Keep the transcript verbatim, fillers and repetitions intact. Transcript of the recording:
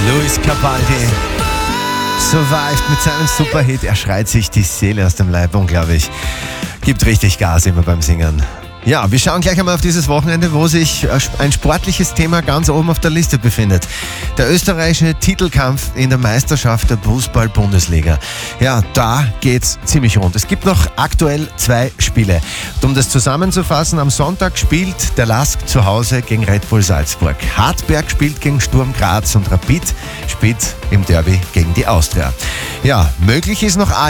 Luis Capaldi survived mit seinem Superhit. Er schreit sich die Seele aus dem Leib, unglaublich. Gibt richtig Gas immer beim Singen. Ja, wir schauen gleich einmal auf dieses Wochenende, wo sich ein sportliches Thema ganz oben auf der Liste befindet. Der österreichische Titelkampf in der Meisterschaft der Fußball-Bundesliga. Ja, da geht's ziemlich rund. Es gibt noch aktuell zwei Spiele. Und um das zusammenzufassen, am Sonntag spielt der Lask zu Hause gegen Red Bull Salzburg. Hartberg spielt gegen Sturm Graz und Rapid spielt im Derby gegen die Austria. Ja, möglich ist noch